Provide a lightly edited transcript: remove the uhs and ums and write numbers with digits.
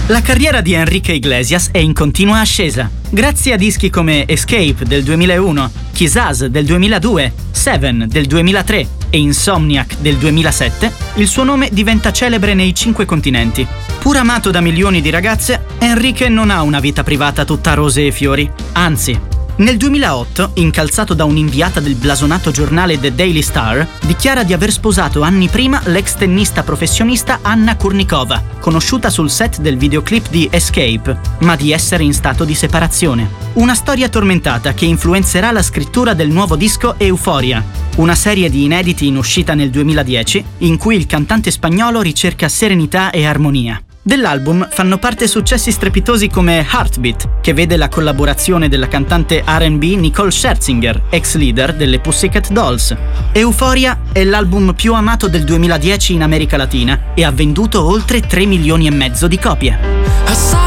La carriera di Enrique Iglesias è in continua ascesa. Grazie a dischi come Escape del 2001, Kizaz del 2002, Seven del 2003 e Insomniac del 2007, il suo nome diventa celebre nei 5 continenti. Pur amato da milioni di ragazze, Enrique non ha una vita privata tutta rose e fiori. Anzi, nel 2008, incalzato da un'inviata del blasonato giornale The Daily Star, dichiara di aver sposato anni prima l'ex tennista professionista Anna Kurnikova, conosciuta sul set del videoclip di Escape, ma di essere in stato di separazione. Una storia tormentata che influenzerà la scrittura del nuovo disco Euphoria, una serie di inediti in uscita nel 2010, in cui il cantante spagnolo ricerca serenità e armonia. Dell'album fanno parte successi strepitosi come Heartbeat, che vede la collaborazione della cantante R&B Nicole Scherzinger, ex leader delle Pussycat Dolls. Euphoria è l'album più amato del 2010 in America Latina e ha venduto oltre 3 milioni e mezzo di copie.